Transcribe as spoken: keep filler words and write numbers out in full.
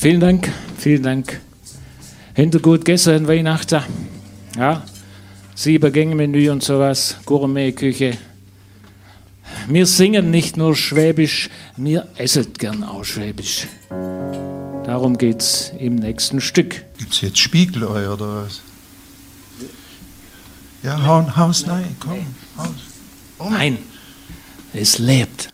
Vielen Dank, vielen Dank. Habt ihr gut gegessen an Weihnachten? Ja? Sieben-Gänge-Menü und sowas, Gourmet-Küche. Wir singen nicht nur Schwäbisch, wir essen gern auch Schwäbisch. Darum geht's im nächsten Stück. Gibt's jetzt Spiegelei oder was? Ja, hau, haus rein, komm, haus. Oh. Nein, es lebt.